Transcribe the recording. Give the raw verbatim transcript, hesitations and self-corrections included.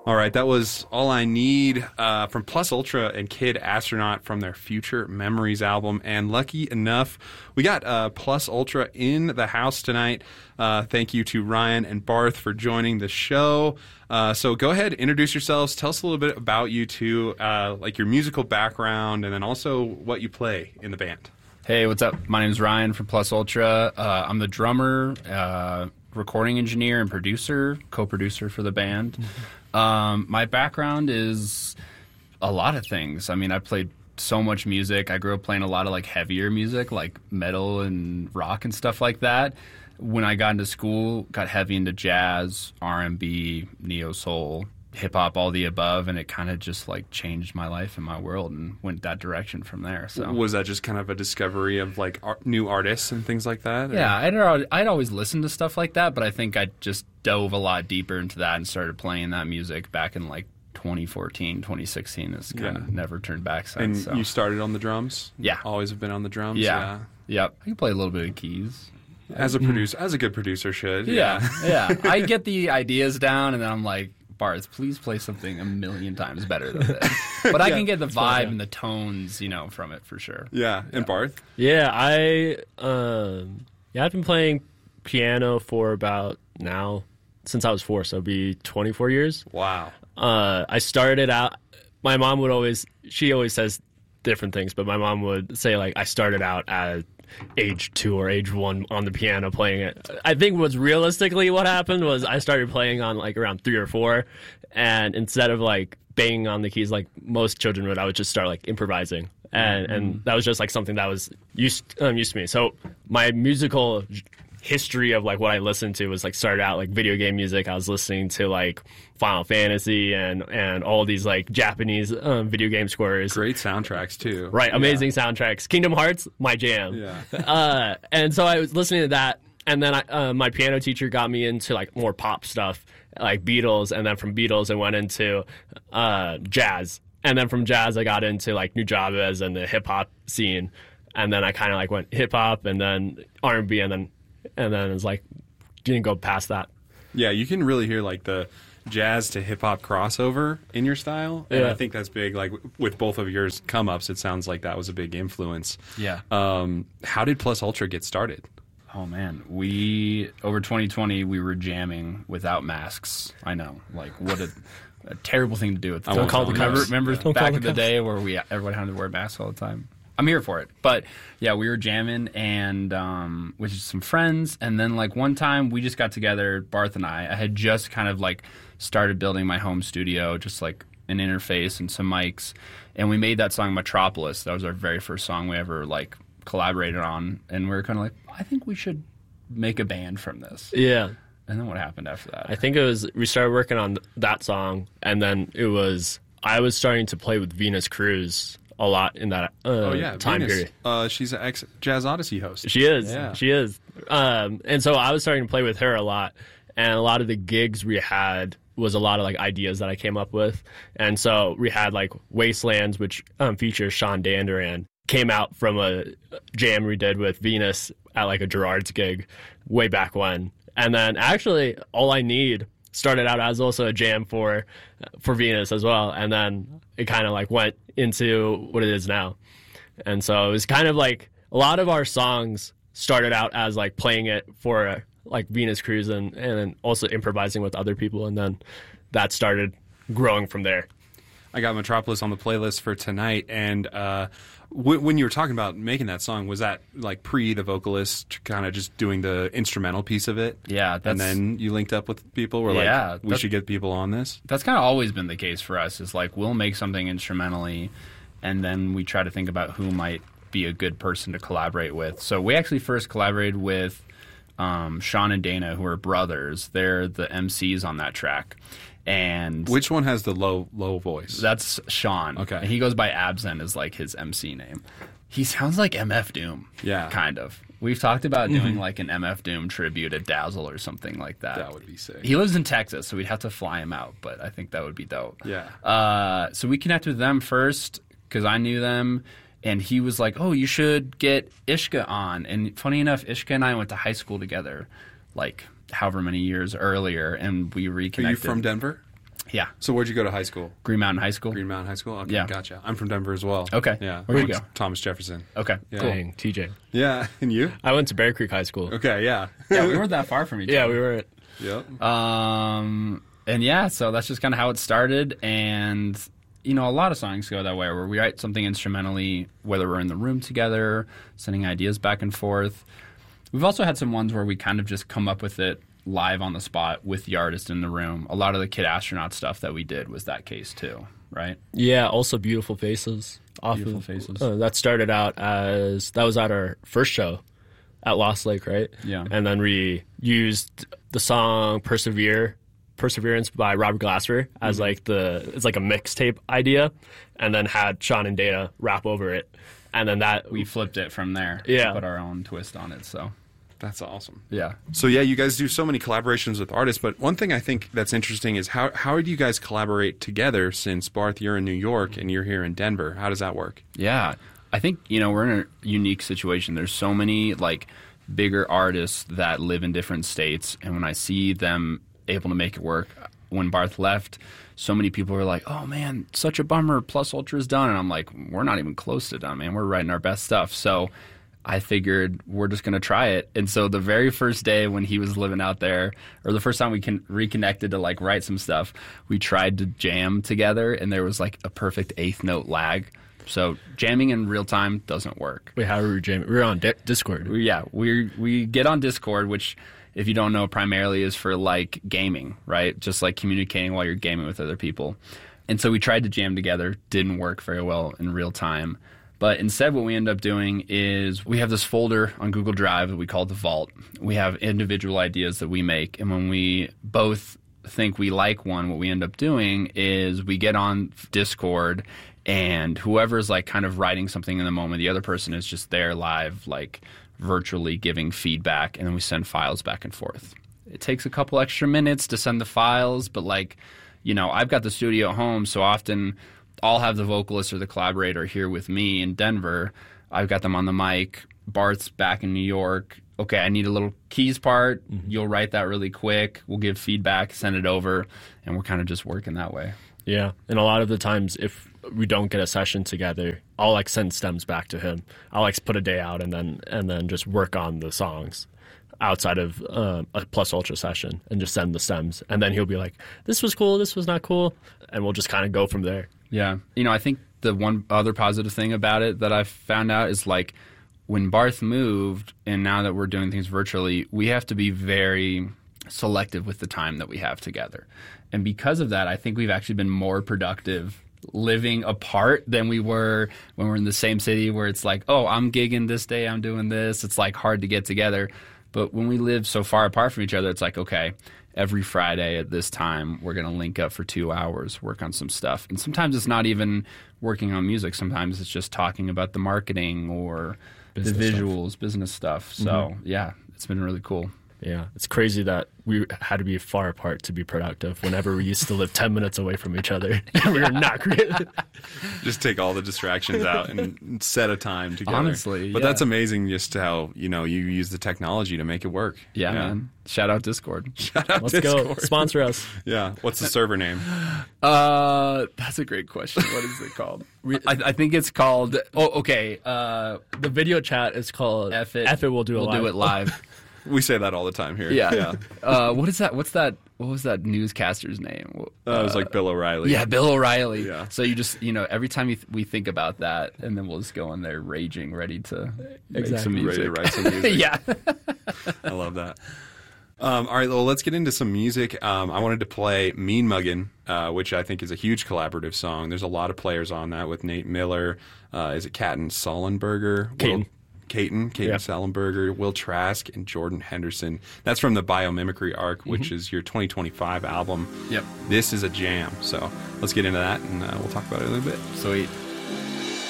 All right, that was All I Need uh, from Plus Ultra and Kid Astronaut from their Future Memories album. And lucky enough, we got uh, Plus Ultra in the house tonight. Uh, thank you to Ryan and Barth for joining the show. Uh, so go ahead, introduce yourselves. Tell us a little bit about you two, uh, like your musical background, and then also what you play in the band. Hey, what's up? My name's Ryan from Plus Ultra. Uh, I'm the drummer, uh, recording engineer, and producer, co-producer for the band. Mm-hmm. Um, my background is a lot of things. I mean, I played so much music. I grew up playing a lot of like heavier music, like metal and rock and stuff like that. When I got into school, got heavy into jazz, R and B, neo soul, hip hop, all the above, and it kind of just like changed my life and my world and went that direction from there. So was that just kind of a discovery of like art, new artists and things like that? Or? Yeah, I'd, al- I'd always listened to stuff like that, but I think I just dove a lot deeper into that and started playing that music back in like twenty fourteen, twenty sixteen. It's kind of yeah. never turned back since. And so. You started on the drums? Yeah. Always have been on the drums? Yeah. yeah. Yep. I can play a little bit of keys. As a producer, as a good producer should. Yeah, yeah. I get the ideas down, and then I'm like, Barth, please play something a million times better than this. But I yeah, can get the vibe fun, yeah. and the tones, you know, from it for sure. Yeah, and yeah. Barth? Yeah, I um, yeah, I've been playing piano for about now since I was four, so it'll be twenty-four years. Wow. Uh, I started out. My mom would always, she always says different things, but my mom would say like I started out at age two or age one on the piano playing it. I think what's realistically what happened was I started playing on like around three or four, and instead of like banging on the keys like most children would, I would just start like improvising, and mm-hmm. and that was just like something that was used um, used to me. So my musical history of like what I listened to was like started out like video game music. I was listening to like Final Fantasy and and all these like Japanese um, video game scores. Great soundtracks too. Right, amazing yeah. soundtracks. Kingdom Hearts, my jam. Yeah. uh, and so I was listening to that, and then I, uh, my piano teacher got me into like more pop stuff, like Beatles, and then from Beatles I went into uh, jazz, and then from jazz I got into like Nujabes and the hip hop scene, and then I kind of like went hip hop and then R and B and then. And then it's like, didn't go past that. Yeah, you can really hear like the jazz to hip hop crossover in your style. And yeah. I think that's big. Like with both of yours come ups, it sounds like that was a big influence. Yeah. Um, how did Plus Ultra get started? Oh man, we over twenty twenty we were jamming without masks. I know, like what a, a terrible thing to do. At the I won't call the remember, cops. remember Don't back call in the the day where we everyone had to wear masks all the time. I'm here for it. But yeah, we were jamming and um, with some friends. And then like one time we just got together, Barth and I. I had just kind of like started building my home studio, just like an interface and some mics. And we made that song Metropolis. That was our very first song we ever like collaborated on. And we were kind of like, I think we should make a band from this. Yeah. And then what happened after that? I think it was, we started working on that song. And then it was, I was starting to play with Venus Cruz a lot in that uh, oh, yeah, time Venus. period. Uh, she's an ex Jazz Odyssey host. She is. Yeah. She is. Um, and so I was starting to play with her a lot. And a lot of the gigs we had was a lot of like ideas that I came up with. And so we had like Wastelands, which um, features Sean Danderan, came out from a jam we did with Venus at like a Gerard's gig way back when. And then actually All I Need started out as also a jam for for Venus as well. And then it kind of like went into what it is now. And so it was kind of like a lot of our songs started out as like playing it for uh, like Venus Cruz and, and then also improvising with other people. And then that started growing from there. I got Metropolis on the playlist for tonight. And uh, w- when you were talking about making that song, was that like pre the vocalist kind of just doing the instrumental piece of it? Yeah. That's, and then you linked up with people? We're yeah, like, we should get people on this? That's kind of always been the case for us, is like we'll make something instrumentally and then we try to think about who might be a good person to collaborate with. So we actually first collaborated with um, Sean and Dana, who are brothers. They're the M Cs on that track. And which one has the low low voice? That's Sean. Okay. And he goes by Absent as like his M C name. He sounds like M F Doom. Yeah. Kind of. We've talked about mm-hmm. doing like an M F Doom tribute at Dazzle or something like that. That would be sick. He lives in Texas, so we'd have to fly him out, but I think that would be dope. Yeah. Uh, so we connected with them first because I knew them, and he was like, oh, you should get Ishka on. And funny enough, Ishka and I went to high school together, like however many years earlier, and we reconnected. Are you from Denver? Yeah. So where'd you go to high school? Green Mountain High School. Green Mountain High School? Okay, Yeah. gotcha. I'm from Denver as well. Okay. Yeah. Where'd you Went go? to Thomas Jefferson. Okay. Yeah. Dang, T J. Yeah. And you? I went to Bear Creek High School. Okay, yeah. Yeah, we weren't that far from each Yeah, other. we were. Yep. Um, and yeah, so that's just kind of how it started. And, you know, a lot of songs go that way where we write something instrumentally, whether we're in the room together, sending ideas back and forth. We've also had some ones where we kind of just come up with it live on the spot with the artist in the room. A lot of the Kid Astronaut stuff that we did was that case too, right? Yeah, also Beautiful Faces. Off Beautiful of, Faces. Uh, that started out as, that was at our first show at Lost Lake, right? Yeah. And then we used the song Persevere, Perseverance by Robert Glasper as Mm-hmm. like the, it's like a mixtape idea, and then had Sean and Data rap over it. And then that, We flipped it from there. Yeah. Put our own twist on it, so. That's awesome. Yeah. So yeah, you guys do so many collaborations with artists, but one thing I think that's interesting is how how do you guys collaborate together since Barth, you're in New York and you're here in Denver? How does that work? Yeah. I think, you know, we're in a unique situation. There's so many, like, bigger artists that live in different states, and when I see them able to make it work, when Barth left, so many people were like, oh, man, such a bummer, Plus Ultra's done. And I'm like, we're not even close to done, man. We're writing our best stuff. So I figured we're just going to try it. And so the very first day when he was living out there, or the first time we can reconnected to like write some stuff, we tried to jam together, and there was like a perfect eighth note lag. So jamming in real time doesn't work. wait, how were we jamming? We were on Di- Discord. We- Yeah, we we get on Discord, which, if you don't know, primarily is for like gaming, right? Just like communicating while you're gaming with other people. And so we tried to jam together, didn't work very well in real time. But instead, what we end up doing is we have this folder on Google Drive that we call the Vault. We have individual ideas that we make, and when we both think we like one, what we end up doing is we get on Discord, and whoever's like kind of writing something in the moment, the other person is just there live, like virtually giving feedback, and then we send files back and forth. It takes a couple extra minutes to send the files, but like, you know, I've got the studio at home, so often I'll have the vocalist or the collaborator here with me in Denver. I've got them on the mic. Bart's back in New York. Okay, I need a little keys part. Mm-hmm. You'll write that really quick. We'll give feedback, send it over, and we're kind of just working that way. Yeah, and a lot of the times, if we don't get a session together, I'll like send stems back to him. I'll like put a day out and then and then just work on the songs outside of um, a Plus Ultra session and just send the stems. And then he'll be like, "This was cool. This was not cool," and we'll just kind of go from there. Yeah, you know, I think the one other positive thing about it that I've found out is like when Barth moved, and now that we're doing things virtually, we have to be very selective with the time that we have together. And because of that, I think we've actually been more productive living apart than we were when we're in the same city, where it's like, oh, I'm gigging this day, I'm doing this. It's like hard to get together. But when we live so far apart from each other, it's like, okay, every Friday at this time, we're going to link up for two hours, work on some stuff. And sometimes it's not even working on music. Sometimes it's just talking about the marketing or business the visuals, stuff. business stuff. So, mm-hmm. yeah, it's been really cool. Yeah, it's crazy that we had to be far apart to be productive whenever we used to live ten minutes away from each other. We were not great. Just take all the distractions out and set a time together. Honestly, But yeah. that's amazing just how, you know, you use the technology to make it work. Yeah, yeah. man. Shout out Discord. Shout out Let's Discord. go. Sponsor us. Yeah. What's the server name? Uh, that's a great question. What is it called? I, I think it's called, oh, okay. Uh, the video chat is called F it. F it, we'll do it we'll live. do it live. We say that all the time here. Yeah. Yeah. Uh, what is that? What's that? What was that newscaster's name? Uh, it was like Bill O'Reilly. Yeah, Bill O'Reilly. Yeah. So you just, you know, every time you th- we think about that, and then we'll just go in there raging, ready to make Exactly. some music. Ready to write some music. Yeah. I love that. Um, all right, well, let's get into some music. Um, I wanted to play Mean Muggin', uh, which I think is a huge collaborative song. There's a lot of players on that with Nate Miller. Uh, is it Caton Sullenberger? Caton. Will, Caton, Caton Yeah. Sullenberger, Will Trask, and Jordan Henderson. That's from the Biomimicry Arc, which Mm-hmm. is your twenty twenty-five album. Yep. This is a jam. So let's get into that, and uh, we'll talk about it a little bit. Sweet.